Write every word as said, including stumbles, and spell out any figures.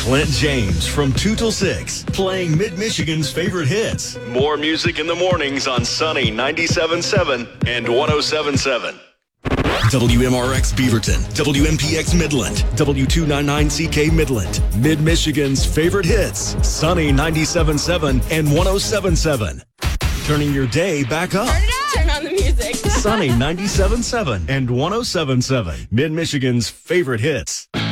Clint James from two till six, playing Mid-Michigan's favorite hits. More music in the mornings on Sunny ninety-seven point seven and one oh seven point seven. W M R X Beaverton, W M P X Midland, W two ninety-nine C K Midland, Mid-Michigan's favorite hits, Sunny ninety-seven point seven and one oh seven point seven. Turning your day back up. Turn it up. Turn on the music. Sunny ninety-seven point seven and one oh seven point seven, Mid-Michigan's favorite hits.